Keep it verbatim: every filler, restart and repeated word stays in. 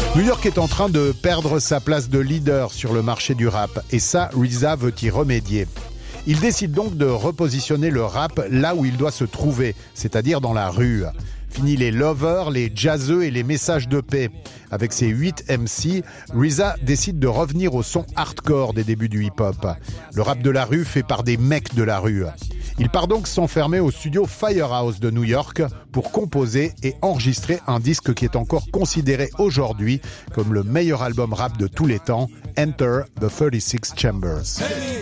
New York est en train de perdre sa place de leader sur le marché du rap et ça, R Z A veut y remédier. Il décide donc de repositionner le rap là où il doit se trouver, c'est-à-dire dans la rue. Fini les lovers, les jazzeux et les messages de paix. Avec ses huit M C, R Z A décide de revenir au son hardcore des débuts du hip-hop. Le rap de la rue fait par des mecs de la rue. Il part donc s'enfermer au studio Firehouse de New York pour composer et enregistrer un disque qui est encore considéré aujourd'hui comme le meilleur album rap de tous les temps, Enter the thirty-six Chambers.